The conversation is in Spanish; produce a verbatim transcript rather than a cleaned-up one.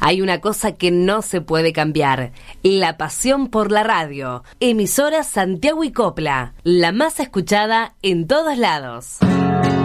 Hay una cosa que no se puede cambiar: la pasión por la radio. Emisora Santiago y Copla, la más escuchada en todos lados.